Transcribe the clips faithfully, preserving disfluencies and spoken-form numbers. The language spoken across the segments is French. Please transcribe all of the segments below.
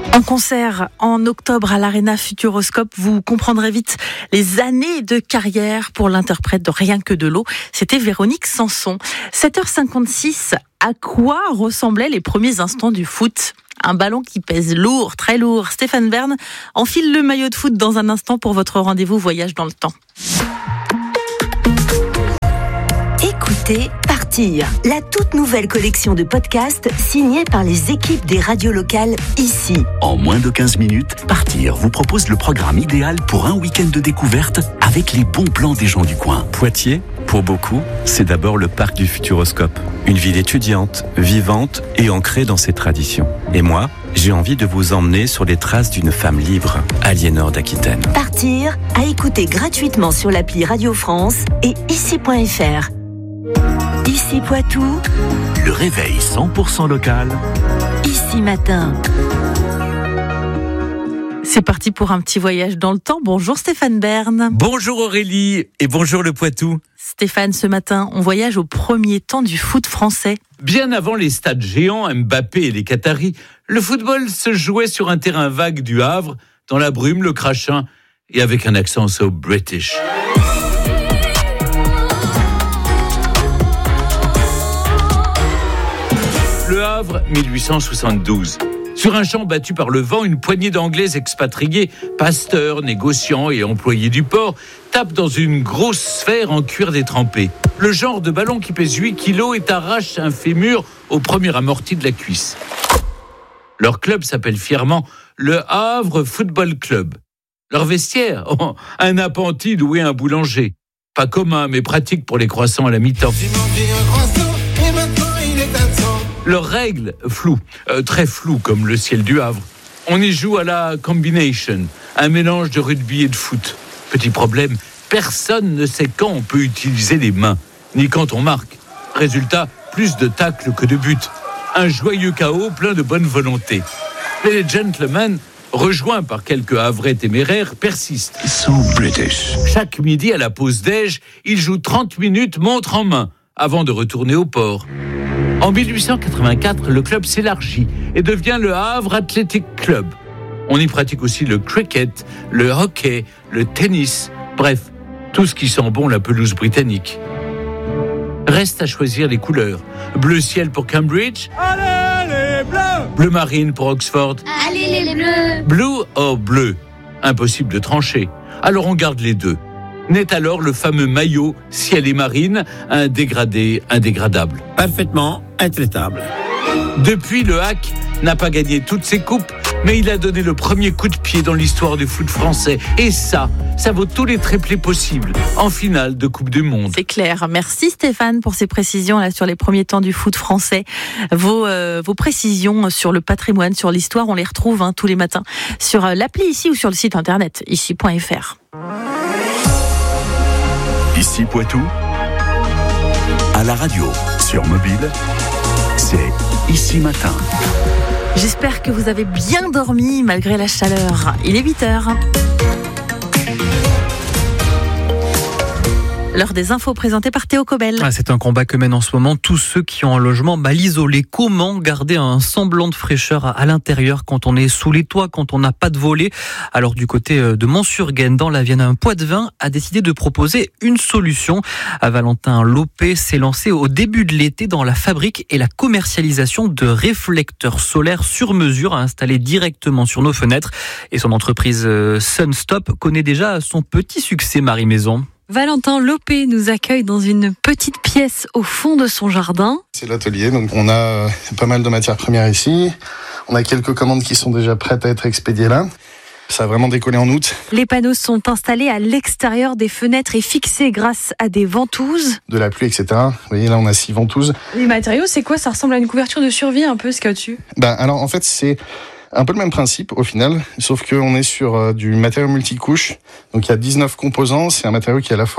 En concert en octobre à l'Arena Futuroscope, vous comprendrez vite les années de carrière pour l'interprète de Rien que de l'eau. C'était Véronique Sanson. sept heures cinquante-six, à quoi ressemblaient les premiers instants du foot ? Un ballon qui pèse lourd, très lourd. Stéphane Bern enfile le maillot de foot dans un instant pour votre rendez-vous voyage dans le temps. Écoutez Partir, la toute nouvelle collection de podcasts signée par les équipes des radios locales ici. En moins de quinze minutes, Partir vous propose le programme idéal pour un week-end de découverte avec les bons plans des gens du coin. Poitiers, pour beaucoup, c'est d'abord le parc du Futuroscope. Une ville étudiante, vivante et ancrée dans ses traditions. Et moi, j'ai envie de vous emmener sur les traces d'une femme libre, Aliénor d'Aquitaine. Partir, à écouter gratuitement sur l'appli Radio France et ici point f r. Ici Poitou, Le réveil cent pour cent local. Ici Matin. C'est parti pour un petit voyage dans le temps. Bonjour Stéphane Bern. Bonjour Aurélie et bonjour le Poitou. Stéphane, ce matin, on voyage au premier temps du foot français. Bien avant les stades géants, Mbappé et les Qataris, le football se jouait sur un terrain vague du Havre, dans la brume, le crachin et avec un accent so British. Le Havre, mille huit cent soixante-douze. Sur un champ battu par le vent, une poignée d'Anglais expatriés, pasteurs, négociants et employés du port, tapent dans une grosse sphère en cuir détrempé. Le genre de ballon qui pèse huit kilos et arrache un fémur au premier amorti de la cuisse. Leur club s'appelle fièrement le Havre Football Club. Leur vestiaire, oh, un appentis doué un boulanger. Pas commun, mais pratique pour les croissants à la mi-temps. Leurs règles, floues, euh, très floues comme le ciel du Havre. On y joue à la combination, un mélange de rugby et de foot. Petit problème, personne ne sait quand on peut utiliser les mains, ni quand on marque. Résultat, plus de tacles que de buts. Un joyeux chaos plein de bonne volonté. Mais les gentlemen, rejoints par quelques Havrais téméraires, persistent. So British. Chaque midi à la pause déj, ils jouent trente minutes montre en main, avant de retourner au port. En mille huit cent quatre-vingt-quatre, le club s'élargit et devient le Havre Athletic Club. On y pratique aussi le cricket, le hockey, le tennis, bref, tout ce qui sent bon la pelouse britannique. Reste à choisir les couleurs. Bleu ciel pour Cambridge. Allez les bleus! Bleu marine pour Oxford. Allez les bleus! Blue or bleu? Impossible de trancher. Alors on garde les deux. Naît alors le fameux maillot ciel et marine, un dégradé indégradable. Parfaitement intraitable. Depuis, le Hack n'a pas gagné toutes ses coupes, mais il a donné le premier coup de pied dans l'histoire du foot français. Et ça, ça vaut tous les triplés possibles en finale de Coupe du Monde. C'est clair. Merci Stéphane pour ces précisions là sur les premiers temps du foot français. Vos, euh, vos précisions sur le patrimoine, sur l'histoire, on les retrouve hein, tous les matins sur euh, l'appli ici ou sur le site internet ici point f r. Ici Poitou, à la radio, sur mobile, c'est Ici Matin. J'espère que vous avez bien dormi malgré la chaleur. Il est huit heures. L'heure des infos présentées par Théo Cobel. Ah, c'est un combat que mènent en ce moment tous ceux qui ont un logement mal isolé. Comment garder un semblant de fraîcheur à l'intérieur quand on est sous les toits, quand on n'a pas de volet? Alors du côté de Mont-sur-Gaine, dans la Vienne, un Poitevin a décidé de proposer une solution. Valentin Lopé s'est lancé au début de l'été dans la fabrique et la commercialisation de réflecteurs solaires sur mesure à installer directement sur nos fenêtres. Et son entreprise Sunstop connaît déjà son petit succès, Marie Maison. Valentin Lopé nous accueille dans une petite pièce au fond de son jardin. C'est l'atelier, donc on a pas mal de matières premières ici. On a quelques commandes qui sont déjà prêtes à être expédiées là. Ça a vraiment décollé en août. Les panneaux sont installés à l'extérieur des fenêtres et fixés grâce à des ventouses. De la pluie, et cetera. Vous voyez, là, on a six ventouses. Les matériaux, c'est quoi? Ça ressemble à une couverture de survie un peu, ce qu'il y a au-dessus. Ben, alors, en fait, c'est un peu le même principe au final, sauf qu'on est sur euh, du matériau multicouche. Donc il y a dix-neuf composants, c'est un matériau qui est à la fois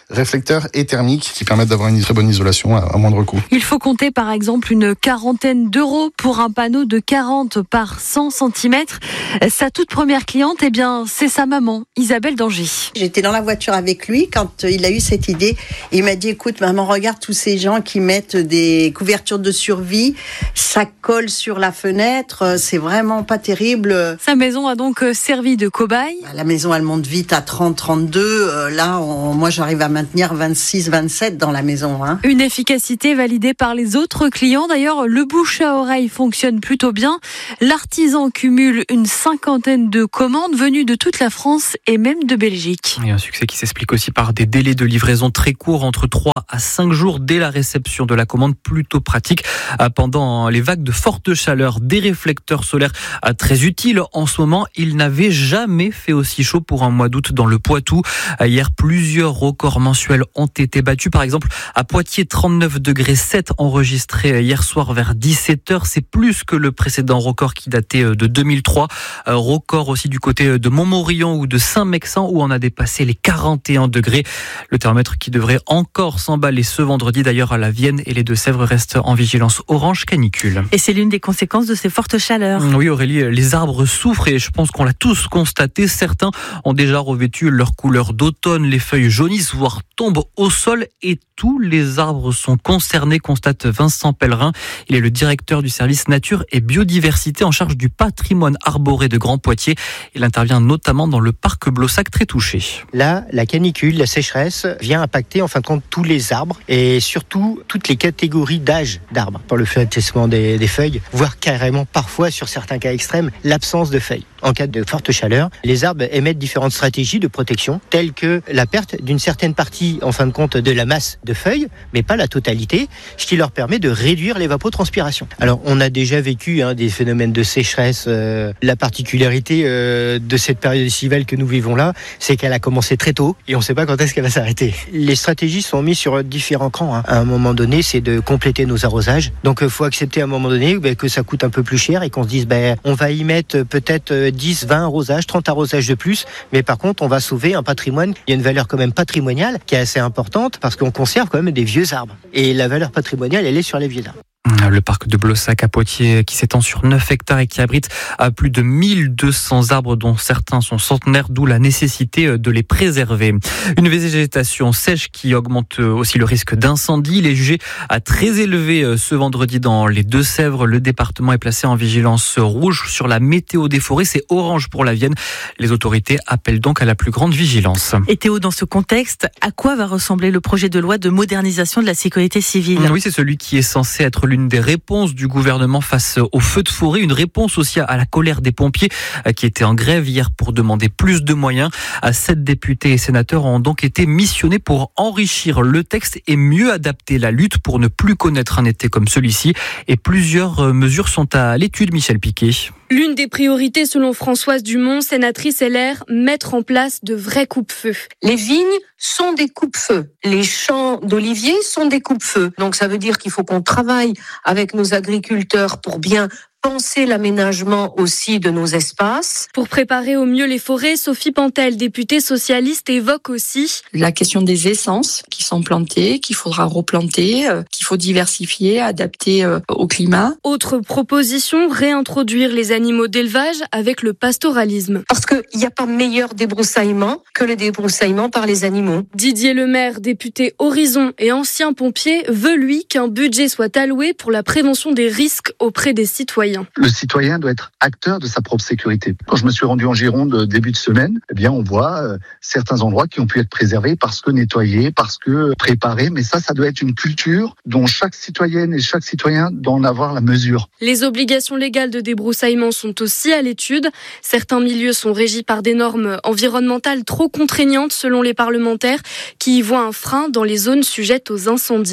réflecteurs et thermiques qui permettent d'avoir une très bonne isolation à, à moindre coût. Il faut compter par exemple une quarantaine d'euros pour un panneau de quarante par cent centimètres. Sa toute première cliente, eh bien, c'est sa maman, Isabelle Danger. J'étais dans la voiture avec lui quand il a eu cette idée. Il m'a dit, écoute maman, regarde tous ces gens qui mettent des couvertures de survie, ça colle sur la fenêtre, c'est vraiment pas terrible. Sa maison a donc servi de cobaye. La maison, elle monte vite à trente, trente-deux. Là, on, moi, j'arrive à maintenir vingt-six, vingt-sept dans la maison. Hein. Une efficacité validée par les autres clients. D'ailleurs, le bouche à oreille fonctionne plutôt bien. L'artisan cumule une cinquantaine de commandes venues de toute la France et même de Belgique. Et un succès qui s'explique aussi par des délais de livraison très courts, entre trois à cinq jours dès la réception de la commande, plutôt pratique pendant les vagues de forte chaleur. Des réflecteurs solaires très utiles en ce moment. Il n'avait jamais fait aussi chaud pour un mois d'août dans le Poitou. Hier, plusieurs records mensuels ont été battus. Par exemple, à Poitiers, trente-neuf degrés sept enregistrés hier soir vers dix-sept heures. C'est plus que le précédent record qui datait de deux mille trois. Record aussi du côté de Montmorillon ou de Saint-Mexan où on a dépassé les quarante et un degrés. Le thermomètre qui devrait encore s'emballer ce vendredi. D'ailleurs, à la Vienne et les Deux-Sèvres restent en vigilance orange canicule. Et c'est l'une des conséquences de ces fortes chaleurs. Oui, Aurélie, les arbres souffrent et je pense qu'on l'a tous constaté. Certains ont déjà revêtu leur couleur d'automne. Les feuilles jaunissent, voire tombent au sol et tous les arbres sont concernés, constate Vincent Pellerin. Il est le directeur du service nature et biodiversité en charge du patrimoine arboré de Grand Poitiers. Il intervient notamment dans le parc Blossac très touché. Là, la canicule, la sécheresse vient impacter en fin de compte tous les arbres et surtout toutes les catégories d'âge d'arbres. Par le flétrissement des, des feuilles, voire carrément parfois sur certains cas extrêmes, l'absence de feuilles. En cas de forte chaleur, les arbres émettent différentes stratégies de protection, telles que la perte d'une certaine partie, en fin de compte, de la masse de feuilles, mais pas la totalité, ce qui leur permet de réduire l'évapotranspiration. Alors, on a déjà vécu hein, des phénomènes de sécheresse. Euh, la particularité euh, de cette période estivale que nous vivons là, c'est qu'elle a commencé très tôt et on ne sait pas quand est-ce qu'elle va s'arrêter. Les stratégies sont mises sur différents crans. Hein. À un moment donné, c'est de compléter nos arrosages. Donc, il faut accepter à un moment donné bah, que ça coûte un peu plus cher et qu'on se dise, bah, on va y mettre peut-être dix, vingt arrosages, trente arrosages de plus, mais par contre on va sauver un patrimoine. Il y a une valeur quand même patrimoniale qui est assez importante parce qu'on conserve quand même des vieux arbres et la valeur patrimoniale elle est sur les vieux arbres. Le parc de Blossac à Poitiers qui s'étend sur neuf hectares et qui abrite plus de mille deux cents arbres dont certains sont centenaires, d'où la nécessité de les préserver. Une végétation sèche qui augmente aussi le risque d'incendie. Il est jugé à très élevé ce vendredi dans les Deux-Sèvres. Le département est placé en vigilance rouge sur la météo des forêts. C'est orange pour la Vienne. Les autorités appellent donc à la plus grande vigilance. Et Théo, dans ce contexte, à quoi va ressembler le projet de loi de modernisation de la sécurité civile ? Oui, c'est celui qui est censé être l'une des réponses du gouvernement face aux feux de forêt, une réponse aussi à la colère des pompiers qui étaient en grève hier pour demander plus de moyens. Sept députés et sénateurs ont donc été missionnés pour enrichir le texte et mieux adapter la lutte pour ne plus connaître un été comme celui-ci. Et plusieurs mesures sont à l'étude, Michel Piquet. L'une des priorités selon Françoise Dumont, sénatrice L R, mettre en place de vrais coupe-feux. Les vignes sont des coupe-feux. Les champs d'oliviers sont des coupe-feux. Donc ça veut dire qu'il faut qu'on travaille avec nos agriculteurs pour bien penser l'aménagement aussi de nos espaces. Pour préparer au mieux les forêts, Sophie Pantel, députée socialiste, évoque aussi la question des essences qui sont plantées, qu'il faudra replanter, euh, qu'il faut diversifier, adapter euh, au climat. Autre proposition, réintroduire les animaux d'élevage avec le pastoralisme. Parce qu'il n'y a pas meilleur débroussaillement que le débroussaillement par les animaux. Didier Lemaire, député Horizon et ancien pompier, veut lui qu'un budget soit alloué pour la prévention des risques auprès des citoyens. Le citoyen doit être acteur de sa propre sécurité. Quand je me suis rendu en Gironde début de semaine, eh bien on voit euh, certains endroits qui ont pu être préservés parce que nettoyés, parce que préparés. Mais ça, ça doit être une culture dont chaque citoyenne et chaque citoyen doit en avoir la mesure. Les obligations légales de débroussaillement sont aussi à l'étude. Certains milieux sont régis par des normes environnementales trop contraignantes selon les parlementaires qui y voient un frein dans les zones sujettes aux incendies.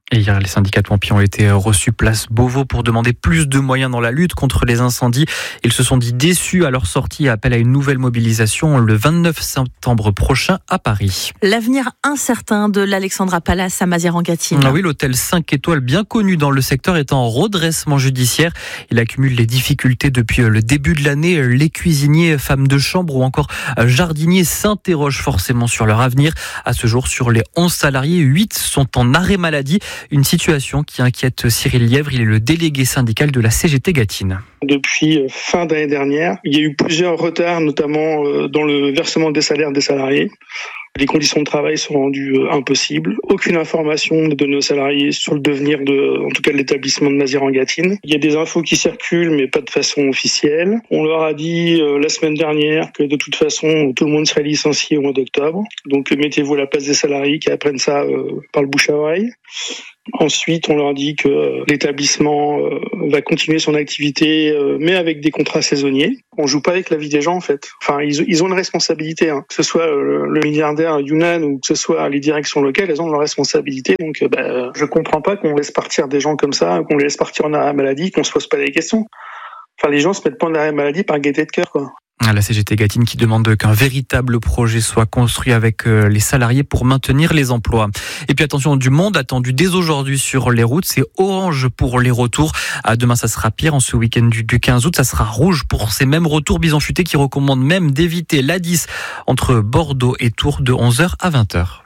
Et hier, les syndicats de pompiers ont été reçus place Beauvau pour demander plus de moyens dans la lutte contre les incendies. Ils se sont dit déçus à leur sortie et appellent à une nouvelle mobilisation le vingt-neuf septembre prochain à Paris. L'avenir incertain de l'Alexandra Palace à Mazières-en-Gâtine. Ah oui, l'hôtel cinq étoiles bien connu dans le secteur est en redressement judiciaire. Il accumule les difficultés depuis le début de l'année. Les cuisiniers, femmes de chambre ou encore jardiniers s'interrogent forcément sur leur avenir. À ce jour, sur les onze salariés, huit sont en arrêt maladie. Une situation qui inquiète Cyril Lièvre, il est le délégué syndical de la C G T Gâtine. Depuis fin d'année dernière, il y a eu plusieurs retards, notamment dans le versement des salaires des salariés. Les conditions de travail sont rendues impossibles. Aucune information de nos salariés sur le devenir de, en tout cas, de l'établissement de Mazières-en-Gâtine. Il y a des infos qui circulent, mais pas de façon officielle. On leur a dit euh, la semaine dernière que de toute façon, tout le monde serait licencié au mois d'octobre. Donc, mettez-vous à la place des salariés qui apprennent ça euh, par le bouche à oreille. Ensuite, on leur dit que euh, l'établissement euh, va continuer son activité, euh, mais avec des contrats saisonniers. On joue pas avec la vie des gens, en fait. Enfin, ils, ils ont une responsabilité, hein. Que ce soit euh, le milliardaire Younan ou que ce soit les directions locales, elles ont leur responsabilité. Donc, euh, bah, je comprends pas qu'on laisse partir des gens comme ça, qu'on les laisse partir en arrêt maladie, qu'on se pose pas des questions. Enfin, les gens se mettent pas en arrêt maladie par gaieté de cœur, quoi. La C G T Gâtine qui demande qu'un véritable projet soit construit avec les salariés pour maintenir les emplois. Et puis attention, du monde attendu dès aujourd'hui sur les routes, c'est orange pour les retours. Demain, ça sera pire. En ce week-end du quinze août, ça sera rouge pour ces mêmes retours. Bison Futé qui recommande même d'éviter l'A dix entre Bordeaux et Tours de onze heures à vingt heures.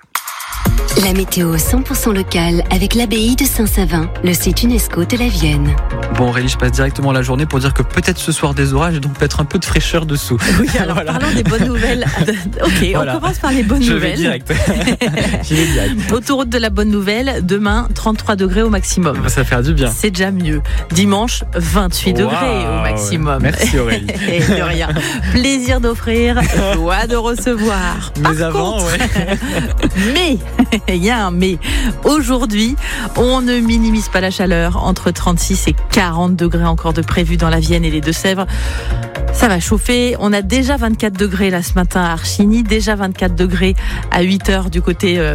La météo cent pour cent locale avec l'abbaye de Saint-Savin, le site UNESCO de la Vienne. Bon Aurélie, je passe directement la journée pour dire que peut-être ce soir des orages et donc peut-être un peu de fraîcheur dessous. Oui, alors voilà. Parlons des bonnes nouvelles. Ok, voilà. On commence par les bonnes je nouvelles. Vais direct. je vais direct. Autoroute de la bonne nouvelle, demain trente-trois degrés au maximum. Ça va faire du bien. C'est déjà mieux. Dimanche vingt-huit wow, degrés au maximum. Merci Aurélie. Et de rien. Plaisir d'offrir, joie de recevoir. Mais par avant, contre, ouais. mais il y a un mais. Aujourd'hui, on ne minimise pas la chaleur. Entre trente-six et quarante degrés encore de prévu dans la Vienne et les Deux-Sèvres. Ça va chauffer. On a déjà vingt-quatre degrés là ce matin à Archigny, déjà vingt-quatre degrés à huit heures du côté euh,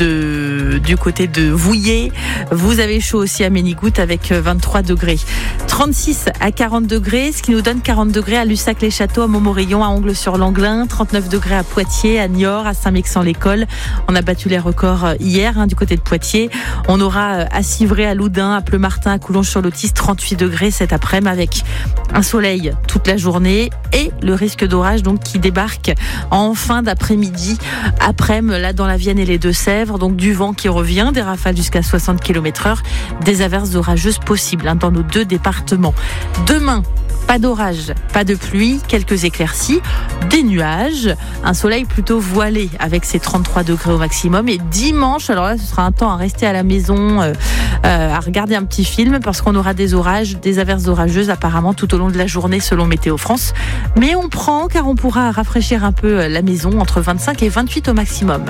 de du côté de Vouillé. Vous avez chaud aussi à Ménigout avec vingt-trois degrés. trente-six à quarante degrés, ce qui nous donne quarante degrés à Lussac-les-Châteaux, à Montmorillon, à Ongles-sur-Langlin, trente-neuf degrés à Poitiers, à Niort, à Saint-Mexan-l'École. On a battu les records hier hein, du côté de Poitiers. On aura à Civray, à Loudun, à Pleumartin, à Coulonges-sur-Lotis, trente-huit degrés cet après-midi avec un soleil toute la journée et le risque d'orage donc qui débarque en fin d'après-midi, après-midi là dans la Vienne et les Deux-Sèvres, donc du vent qui revient, des rafales jusqu'à soixante kilomètres heure, des averses orageuses possibles hein, dans nos deux départements. Demain, pas d'orage, pas de pluie, quelques éclaircies, des nuages, un soleil plutôt voilé avec ses trente-trois degrés au maximum. Et dimanche, alors là, ce sera un temps à rester à la maison, euh, euh, à regarder un petit film parce qu'on aura des orages, des averses orageuses apparemment tout au long de la journée selon Météo France. Mais on prend car on pourra rafraîchir un peu la maison entre vingt-cinq et vingt-huit au maximum.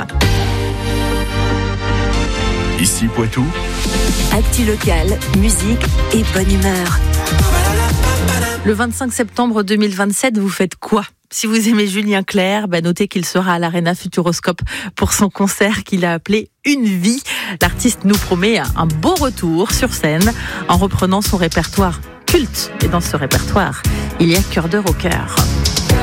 Ici Poitou. Actu local, musique et bonne humeur. Le vingt-cinq septembre deux mille vingt-sept, vous faites quoi ? Si vous aimez Julien Clerc, bah notez qu'il sera à l'Arena Futuroscope pour son concert qu'il a appelé Une vie. L'artiste nous promet un beau retour sur scène en reprenant son répertoire culte. Et dans ce répertoire, il y a Cœur d'heure au cœur.